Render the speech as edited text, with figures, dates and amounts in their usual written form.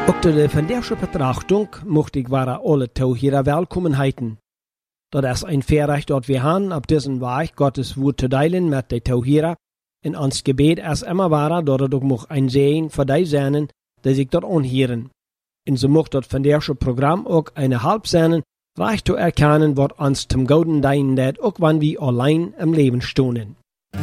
Ook de vandaagse betrachtung mocht ik waren alle Tauhierer welkom heten. Dat is een Verrecht dat we haben, op diesen Weg Gottes Woord te delen met de Tauhierer. En ons gebed is immer waren dat het ook mocht een Segen voor die zijn, die zich dat aanhören. En zo mocht dat vandaagse programma ook een Help zijn, recht te erkennen, wat ons zum Gouden dienen dat, ook wanneer we allein im Leben stonden.